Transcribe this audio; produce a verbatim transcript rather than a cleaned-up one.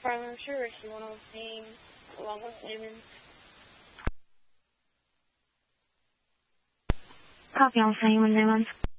Prime Sure if you want to sing along with Newman. Copy, I'll sing with Newman.